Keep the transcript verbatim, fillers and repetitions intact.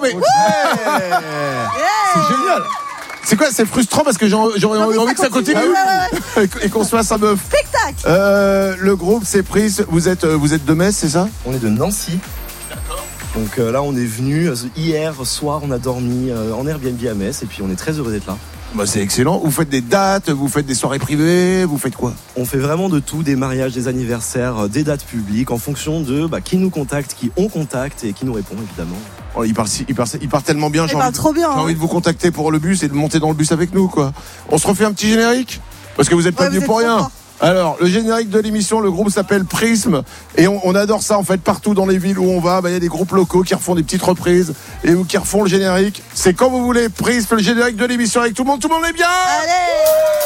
mais. Okay. C'est génial. C'est quoi? C'est frustrant parce que j'aurais envie, envie que ça continue, continue. Ouais, ouais, et qu'on se fasse un bœuf. Spectacle. Euh, le groupe c'est Pris. Vous êtes, vous êtes de Metz, c'est ça? On est de Nancy. D'accord. Donc euh, là, on est venu euh, hier soir, on a dormi euh, en Airbnb à Metz et puis on est très heureux d'être là. Bah c'est excellent. Vous faites des dates, vous faites des soirées privées, vous faites quoi? On fait vraiment de tout, des mariages, des anniversaires, euh, des dates publiques, en fonction de bah, qui nous contacte, qui on contacte et qui nous répond évidemment. Oh, il, part, il, part, il part tellement bien, j'ai envie, trop bien, j'ai hein. envie de vous contacter pour le bus et de monter dans le bus avec nous, quoi. On se refait un petit générique? Parce que vous êtes pas Ouais, venus vous pour êtes rien. trop fort. Alors, le générique de l'émission, le groupe s'appelle Prisme et on, on adore ça en fait partout dans les villes où on va. Bah, y a des groupes locaux qui refont des petites reprises et ou qui refont le générique. C'est quand vous voulez, Prisme, le générique de l'émission avec tout le monde. Tout le monde est bien. Allez.